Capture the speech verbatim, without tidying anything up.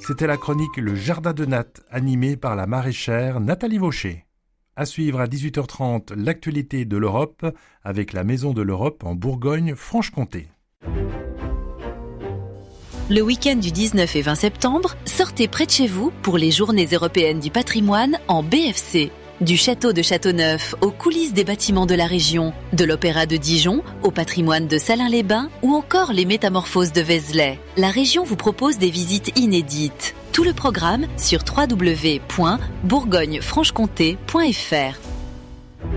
C'était la chronique Le Jardin de Nat, animée par la maraîchère Nathalie Vaucher. À suivre à dix-huit heures trente, l'actualité de l'Europe avec la Maison de l'Europe en Bourgogne-Franche-Comté. Le week-end du dix-neuf et vingt septembre, sortez près de chez vous pour les Journées européennes du patrimoine en B F C. Du château de Châteauneuf aux coulisses des bâtiments de la région, de l'Opéra de Dijon au patrimoine de Salins-les-Bains ou encore les Métamorphoses de Vézelay, la région vous propose des visites inédites. Tout le programme sur w w w point bourgogne franche comté point f r.